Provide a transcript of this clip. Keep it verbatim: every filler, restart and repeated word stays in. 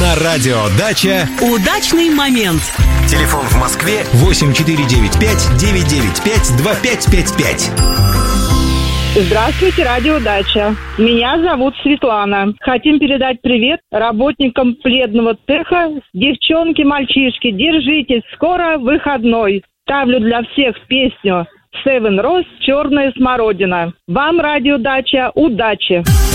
На радио «Дача» удачный момент. Телефон в Москве восемь четыре девять пять девять девять пять два пять пять пять. Здравствуйте, радио «Дача». Меня зовут Светлана. Хотим передать привет работникам пледного цеха. Девчонки, мальчишки, держитесь, скоро выходной. Ставлю для всех песню «Seven Rose», «Черная смородина». Вам, радио «Дача», удачи!